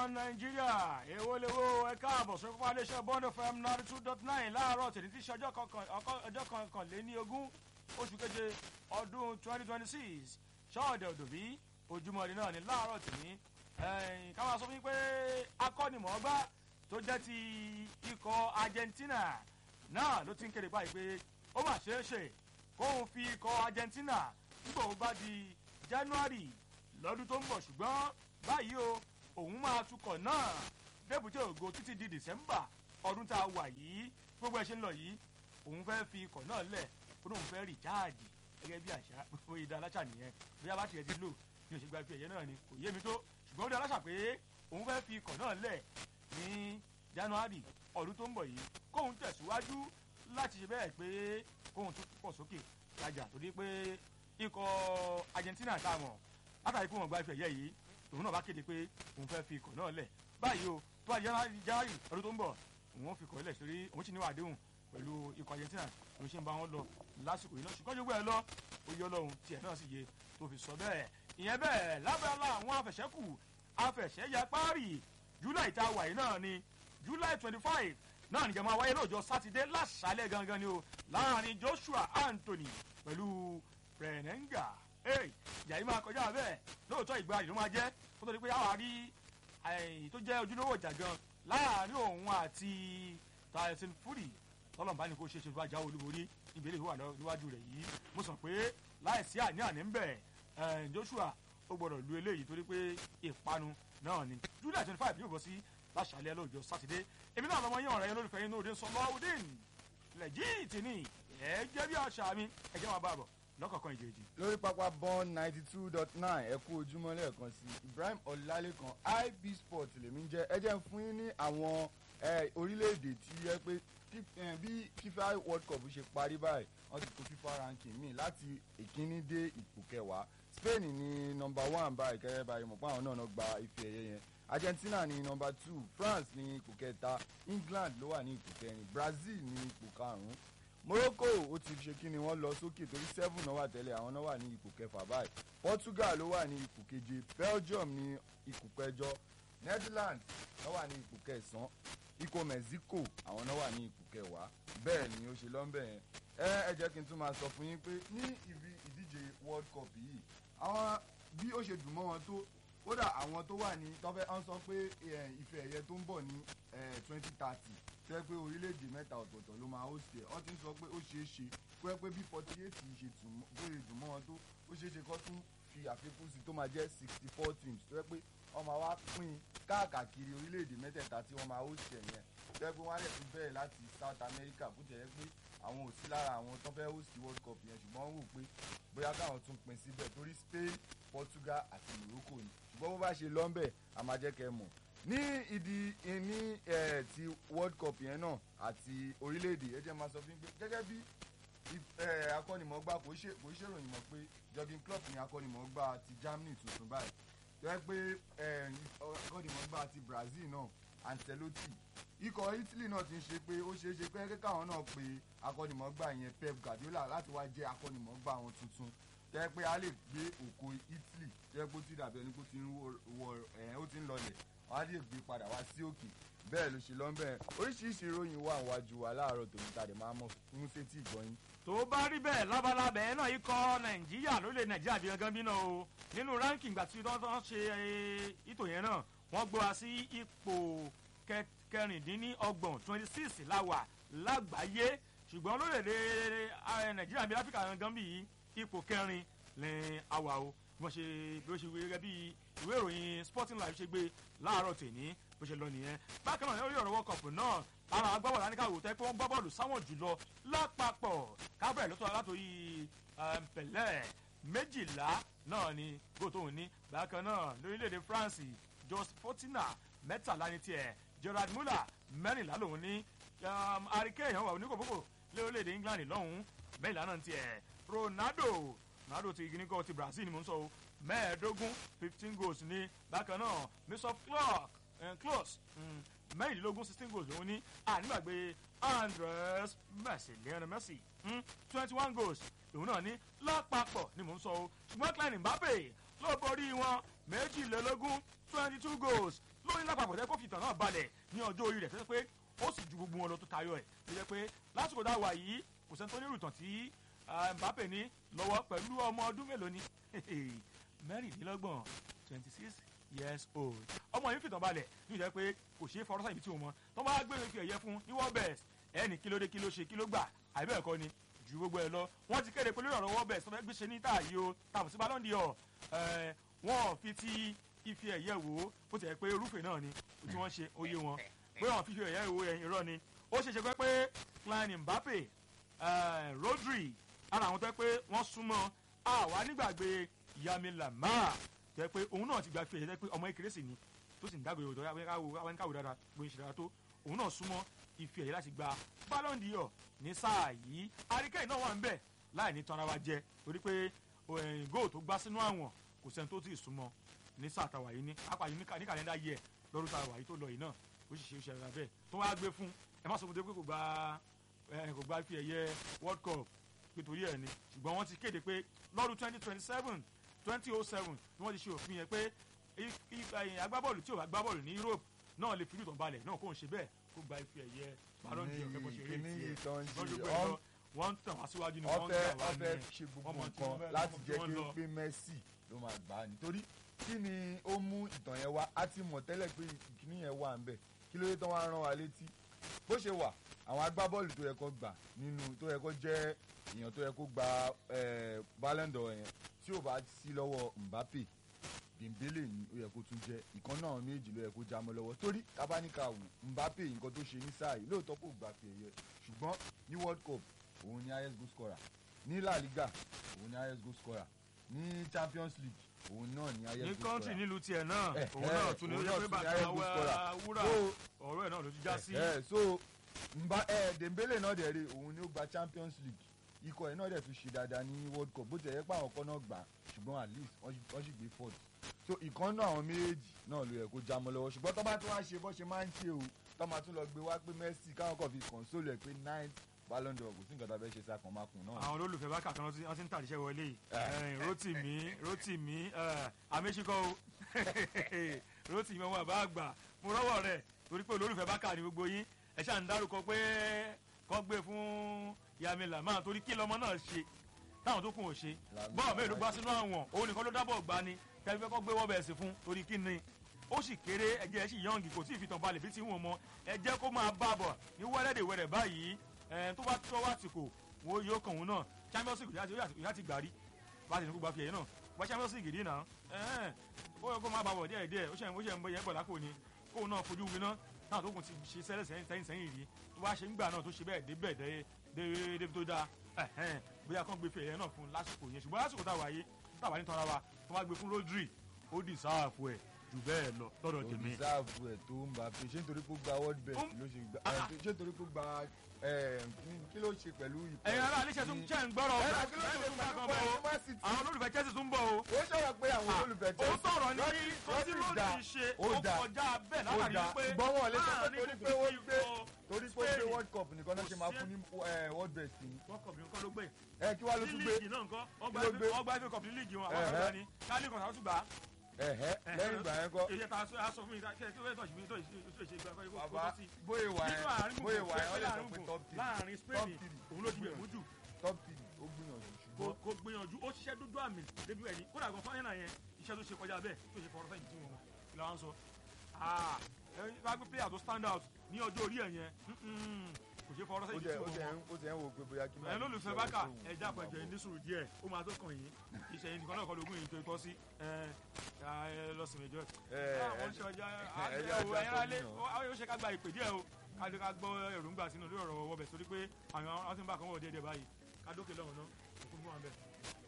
nàìjíríà èwo lèwo ẹ káàbọ̀ sọ fún iléeṣẹ́ Bond FM 92.9 láàárọ̀ tèmi tí í ṣe ọjọ́ kọkànléní ogún oṣù keje ọdún 2026 ṣọ́ọ̀dẹ̀ òdòbí ojúmọ́ni náà ní láàárọ̀ tèmi ká máa sọ fún yín pé akọ́nimọ̀ọ́gbá tó jẹ́ ti ikọ̀ Argentina náà ló ti ń kéde báyìí pé ó mà ṣeé ṣe kóun fi ikọ̀ Argentina nígbà ó bá di January lọ́dún tó ń bọ̀ ṣùgbọ́n báyìí o òun máa tukọ̀ náà débùté ògo títí di December ọdún tá a wà yìí gbogbo ẹ̀ ṣe ń lọ yìí òun fẹ́ fi ikọ̀ náà lẹ̀ ó lóun fẹ́ rìcháàjì gẹ́gẹ́ bí àṣà gbogbo ìdá aláṣà nìyẹn bóyá bá tiẹ̀ ti lò ní òṣègbè àfi ẹ̀yẹ náà ni kò yé mi tó ṣùgbọ́n ó dá aláṣà pé òun fẹ́ fi ikọ̀ náà lẹ̀ ní January ọdún tó ń bọ̀ yìí kóun tẹ̀síwájú láti ṣe bẹ́ẹ̀ pé kóun tún pọ̀ sókè lájà torí pé ikọ̀ Argentina tá a mọ̀ látàrí pé wọ́n gba ife ẹ̀yẹ yìí òun náà bá kéde pé òun fẹ́ fi ikọ̀ náà lẹ̀ báyìí o tó bá January ọdún tó ń bọ̀ òun fi ikọ̀ lẹ̀ sórí òun sì ní àdéhùn pẹ̀lú ikọ̀ Argentina òun ṣe ń bá wọn lọ lásìkò yìí náà ṣùgbọ́n gbogbo ẹ̀ lọ ó yọ lọ́hùn tiẹ̀ náà sì yé tó fi sọ bẹ́ẹ̀ ìyẹn bẹ́ẹ̀ lábẹ́lá àwọn afẹ̀ṣẹ́kù afẹ̀ṣẹ́yà páàrì July tá a wà yìí náà ni July 25 náà nìjẹ́ máa wáyé lọ́jọ́ sátidé láṣálẹ̀ gangan ni o láàrin Joshua Anthony pẹ̀lú Frenenga ìjà yìí máa kọjá bẹ́ẹ̀ lóòótọ́ ìgbà yìí ló máa jẹ́ kó tó di pé àwọn àrí tó jẹ́ ojúlówó ìjà gan láàrin òun àti Tyson Fury tọ́lọ̀mbá ni kò ṣe bá jáwé olúborí ìbéèrè tó wà níwájú rẹ̀ yìí mo sọ pé láìsí àní-àní ń bẹ̀ Joshua ó gbọ́dọ̀ lu eléyìí torí pé ìpanu náà ni July 25 yóò bọ́ sí láṣálẹ́ lọ́jọ́ sátidé èmi náà lọ́mọ yín ọ̀rẹ́ yín lólùfẹ́ yín ní òde Sọláudeen lẹ́jìtì ni ẹ jẹ́ bí àṣà mi ẹ jẹ́ máa bá a bọ̀ lọ́kọ̀ọ̀kan ìjèjì. lórí pápá Bond 92.9 ẹ kú ojúmọ́ lẹ́ẹ̀kan sí Ibrahim Ọlálékan IB Sport lèmi ń jẹ́ ẹ jẹ́ ń fún yín ní àwọn orílẹ̀-èdè tí yẹ pé bí FIFA World Cup ṣe parí báyìí wọ́n ti kó FIFA ranking míì láti ìkíní dé ipò kẹwàá Spain ní number 1 báyìí kẹ́rẹ́ báyìí mọ̀ pé àwọn náà gba ife ẹ̀yẹ yẹn Argentina ní number 2 France ní ipò kẹta England ló wà ní ipò kẹrin Brazil ní ipò karùn-ún Morocco ó ti ṣe kí ni wọ́n lọ sókè torí 7 náà wà tẹ́lẹ̀ àwọn náà wà ní ipò kẹfà báyìí Portugal ló wà ní ipò keje Belgium ní ipò kẹjọ Netherlands náà wà ní ipò kẹsàn-án ikọ̀ Mexico àwọn náà wà ní ipò kẹwàá bẹ́ẹ̀ ni ó ṣe lọ́nbẹ̀ yẹn ẹ jẹ́ kí n tún máa sọ fún yín pé ní ibi ìdíje World Cup yìí àwọn bí ó ṣe dùn mọ́ wọn tó kódà àwọn tó wà ní tọ́fẹ́ ọ̀n sọ pé ife ẹ̀yẹ tó ń bọ̀ ní 2030 tẹ́ pé orílẹ̀-èdè mẹ́ta ọ̀tọ̀ọ̀tọ̀ ló máa host ẹ̀ ọ́ ti ń sọ pé ó ṣeé ṣe kó ẹ pé bí 48 ṣe dùn mọ́ wọn tó ó ṣeé ṣe kó tún fi àfikún sí tó máa jẹ́ 64 teams tó yẹ pé wọ́n máa wá pín káàkiri orílẹ̀-èdè mẹ́tẹ̀ẹ̀ta tí wọ́n máa host ẹ̀ yẹn tó yẹ pé wọ́n á lè tún bẹ̀rẹ̀ láti South America bó jẹ́ pé àwọn ò sí lára àwọn tó fẹ́ host World Cup yẹn ṣùgbọ́n wọ́n wò pé bóyá káwọn tún pín síbẹ̀ torí Spain Portugal àti Morocco ni ṣùgbọ́n bó bá ṣe lọ́nbẹ̀ a máa jẹ́ kẹ́ mọ̀ ní ti World Cup yẹn náà àti orílẹ̀-èdè ẹ jẹ́ máa sọ fún mi pé gẹ́gẹ́ bí akọ́nimọ̀ọ́gbá kò ṣèròyìn mọ̀ pé Jürgen Klopp ní akọ́nimọ̀ọ́gbá ti Germany tuntun báyìí tó yẹ pé akọ́nimọ̀ọ́gbá ti Brazil náà Ancelotti ikọ̀ Italy náà ti ń ṣe pé ó ṣeé ṣe pé kẹ́kẹ́ káwọn náà pe akọ́nimọ̀ọ́gbà yẹn Pep Guardiola láti wá jẹ́ akọ́nimọ̀ọ́gbà wọn tuntun tó yẹ pé a lè gbé òkò Italy tó yẹ pé ó ti dàbí ẹni pé ó ti ń lọlẹ̀ wọ́n á lè gbé padà wá sí òkè bẹ́ẹ̀ ló ṣe lọ́nbẹ̀ oríṣiríṣi ìròyìn wà wájú wa láàárọ̀ tòun tàdé máa mọ̀ fún sétí ìgbọ́yìn. tó bá rí bẹ́ẹ̀ lábalábẹ́ náà ikọ̀ Nàìjíríà ló lè Nàìjíríà bí gangan bí náà o nínú ránkì ìgbà tí wọ́n ṣe ìtò yẹn náà wọ́n gbọ́ wa sí ipò kẹrìndínlọ́gbọ̀n 26 láwà lágbàáyé ṣùgbọ́n lórílẹ̀‐èdè Nàìjíríà bí Áfíríkà gangan bí ipò kẹrin lè àwà o bí ó ṣe wí gẹ́gẹ́ bí ìwé ìròyìn Sporting Life ṣe gbé láàárọ̀ tèmi bó ṣe lọ nìyẹn bákan náà lórí ọ̀rọ̀ World Cup náà ara agbábọ́ọ̀lù aníkàwò tẹ́ pé wọ́n gbá bọ́ọ̀lù sáwọn jùlọ lápapọ̀ kábẹ̀rẹ̀ lọ́tọ̀ látòrí Pẹ̀lẹ́ 12 náà ni góòtò òní bákan náà lórílẹ̀‐èdè France Jos Fortuna 13 ní tiẹ̀ Gerard Muller 14 lòun ní Harry Kane wà oníkòkòkò lórílẹ̀‐èdè England lọ́hùn-ún 14 náà tiẹ̀ Ronaldo ti gíníkọ́ ti Brazil ni mò ń sọ o 15 goals ní bákan náà Miroslav Klose 16 goals lòun ní ànígbàgbé Andres Messi Lionel Messi 21 goals lòun náà ní lápapọ̀ ni mò ń sọ o ṣùgbọ́n Kylian Mbappe ló borí wọn 22 goals lórí lápapọ̀ tẹ́ kó fi ìtàn náà balẹ̀ ní ọjọ́ orí rẹ̀ tẹ́ pé ó sì ju gbogbo wọn lọ tó tayọ ẹ̀ tó jẹ́ pé lásìkò tá a wà yìí kò sẹ́ni tó ní ìrùtàn tí Mbappe ní lọ́wọ́ pẹ̀lú ọmọ ọdún mélòó ni 26 years old ọmọ yìí fìtàn balẹ̀ ní ìjẹ́ pé kò ṣeé fọwọ́sá ibi tí o mọ tó bá gbé fi ẹ̀yẹ fún ní world best ẹnì kí ló dé kí ló ṣe kí ló gbà àìbẹ́ẹ̀ kọ́ ni ju gbogbo ẹ̀ lọ wọ́n ti kéde pé lórí ọ̀rọ̀ world best tó fẹ́ gbé ṣe ní táàyè o tàbí sí Ballon d'Or wọ́n fi ti ife ẹ̀yẹ wò ó bó ti yẹ pé irúfẹ́ náà ni tí wọ́n ṣe oyè wọn pé wọ́n fi ife ẹ̀yẹ wò irọ́ ni ó ṣe ṣe pé Kylian Mbappe Rodri ara àwọn tó yẹ pé wọ́n súnmọ́ àwa nígbàgbé Lamine Yamal tó yẹ pé òun náà ti gba ife ẹ̀yẹ tó yẹ pé ọmọ ìkérésì ni tó sì ń dágbére òdò àwọn káwé dáadáa bóyá ìṣẹ̀dá tó òun náà súnmọ́ ife ẹ̀yẹ láti gba Ballon d'Or ní sáà yìí àríkẹ́ náà wà ń bẹ̀ láì ní tanra wa jẹ torí pé góò tó gbá sínú àwọn kò sẹ́ni tó ti súnmọ́ ní sáà tàwa yìí ní apàyè ní kàlẹ́ndà yẹ lọ́dún tàwa yìí tó lọ yìí náà ó sì ṣe ara bẹ́ẹ̀ tó wá gbé fún ẹ má sọ fún mi pé kò gba ife ẹ̀yẹ World Cup nítorí ẹ̀ ni ṣùgbọ́n wọ́n ti kéde pé lọ́dún 2027 ni wọ́n ti ṣe òfin yẹn pé agbábọ́ọ̀lù tí ò bá gbábọ́ọ̀lù ní Europe náà lè fi ìtàn balẹ̀ náà kó ń ṣe bẹ́ẹ̀ kó gba ife ẹ̀yẹ Ballon d'Or kẹ́kọ̀ọ́ ṣe eré tiẹ̀ wọ́n ń tàn wá síwájú ni wọ́n ń tàn wá ní ọfẹ́ ṣe gbogbo nǹkan láti jẹ́ kí ó pé Messi ló máa gbà á nítorí kí ni ó mú ìtàn yẹn wá á ti mọ̀ tẹ́lẹ̀ pé ìkíní yẹn wà ń bẹ̀ kí ló dé tán wá rán wa létí bó ṣe wà àwọn agbábọ́ọ̀lù tó yẹ kó gbà nínú tó yẹ kó jẹ́ èèyàn tó yẹ kó gba Ballon d'Or yẹn tí ò bá sí lọ́wọ́ Mbappe Dembele ni ó yẹ kó tún jẹ́ ìkan náà méjì ló yẹ kó já mọ́ lọ́wọ́ torí kábáníkà wù Mbappe nǹkan tó ṣe ní sáà yìí lóòótọ́ kò gbà fi ẹ̀yẹ ṣùgbọ́n ní World Cup òun ni highest goal scorer ní La Liga òun ni highest goal scorer ní Champions League òun náà ni highest goal scorer ní kọ́ńtì nílùú tiẹ̀ náà òun náà tún ní ó yẹ pé bàtà wúrà ọ̀rọ̀ ẹ̀ náà ló ti já sí. so Dembele náà dẹ̀ rè òun ni ó gba Champions League ikọ̀ ẹ̀ náà dẹ̀ tún ṣe dáadáa ní World Cup bó ti yẹ pé àwọn kan náà gbà ṣùgbọ́n at least wọ́n sì gbé fourth so ìkan náà àwọn méjèèjì náà ló yẹ kó já mọ́ lọ́wọ́ ṣùgbọ́n tó bá tún wá ṣe bó ṣe máa ń ṣe o tó máa tún lọ gbé wá pé Messi káwọn kan fi console ẹ̀ pé 9th Ballon d'Or kò sí nǹkan tá a fẹ́ ṣe sí akànmákùn náà. àwọn olólùfẹ́ bá kàkan wọ́n ti ń tàdíṣẹ́ wọlé Rotimi amẹ́síkọ́ o Rotimi ọmọ àbá àgbà mo rọ́wọ́ rẹ̀ torí pé olólùfẹ́ bá kà ní gbogbo yín ẹ ṣáà ń dárúkọ pé kọ́ gbé fún Lamine Yamal torí kí lọmọ náà ṣe táwọn tó kún ò ṣe bọ́ọ̀ mélòó gbá sínú àwọn òun nìkan ló dábọ̀ gbá ni tẹ́lifẹ́ kọ́ gbé wọ́bẹ̀ẹ́sì fún torí kí ni ó sì kéré ẹ̀jẹ̀ ẹ̀ sì yọ̀ǹgì kò tí ì fi tàn balẹ̀ bí tí wọ́n mọ ẹ jẹ́ kó máa bá bọ̀ ní wẹ́rẹ́dẹ̀wẹ́rẹ́ báyìí tó bá tó wá tìkò wo yóò kàn òun náà Champions League yóò ti gbà rí bá ti ní kó gba fi ẹ̀yẹ náà wá Champions League rí náà ó yẹ kó máa bá bọ̀ díẹ̀ díẹ̀ ó ṣe ń bọ yẹn bọ̀ lápò ni kóun náà fojú winá náà tó kùn ti ṣe sẹ́lẹ̀ sẹ́yìn rí tó wá ṣe ń gbà náà tó ṣe bẹ́ẹ̀ débẹ̀ débi tó dáa bóyá kàn gbé fi ẹ̀yẹ náà fún lásìkò yẹn ṣùgbọ́n lásìkò táwa yé táwa ní tọ́ra wa tó wá gbé fún Rodri ó dì sáàfù ẹ̀ jù bẹ́ẹ̀ lọ lọ́dọ̀ tèmi. ó dì sáàfù ẹ̀ tó ń bá pé ṣé nítorí kó gba world best ló ṣe gbà ṣé nítorí kó gba kí ló ṣe pẹ̀lú ìpè. ẹ̀yin ará aléṣẹ́ tún ṣe ń gbọ́rọ̀ àwọn olólùfẹ́ Chelsea tún bọ̀ o. ó sọ̀rọ̀ pé àwọn olólùfẹ́ Chelsea. ó sọ̀rọ̀ ní kọ́sí ló ti ṣe ó kọjá bẹ́ẹ̀ látàrí pé gbọ́wọ́ lẹ́sẹ̀ torí pé ó gbé World Cup nìkan náà ṣe máa fún ní world best ni. World Cup nìkan ló gbé. Kí wàá ló tún gbé. líìgì náà nǹkan ọgbà FA Cup ní líìgì wọn àwọn ọgbà ni káàlì kan sàtúgbà gbà. Lẹ́yìn ìgbà yẹn kọ́. èyí ta aṣọ fún mi kí wọ́n tọ̀jú mi tó ṣe gbà kọ́ bàbá bóyá wà yẹn ó lè sọ pé top 3 láàrin Spain òun ló ti bẹ̀ mójú. top 3 ó gbìyànjú ṣùgbọ́n. kò gbìyànjú ó ṣiṣẹ́ dúdú àmì débi ẹ̀ ní kódà gan fáyínà yẹn iṣẹ́ tó ṣe kọjá bẹ́ẹ̀ tó ṣe fọwọ́rọ́ sẹ́yìn tí wọ́n kí la wá ń sọ. wá gbé player tó stand out ní ọjọ́ orí ẹ̀ yẹn kò ṣe fọwọ́rọ́ sẹ́yìn tí wọ́n ó ti ẹ̀ ń wo pé bóyá kí máa. lólùfẹ́ bákà ẹja pẹ̀jẹ́ ní sùúrù díẹ̀ ó máa tó kàn yín iṣẹ́ yìí nìkan náà kọ́ lógún yìí tó tọ́ sí lọ́sìn mẹ́jọ àwọn oṣù ọjà ayáralé ó ṣe ká gba ìpè díẹ̀ o ká gbọ́ èròǹgbà sínú lórí ọ̀rọ̀ wọ́bẹ̀ torí pé àwọn tí ń bá kan wọ̀ déédéé báyìí ká dókè lọ́wọ́ náà òkú fún wa bẹ́ẹ̀.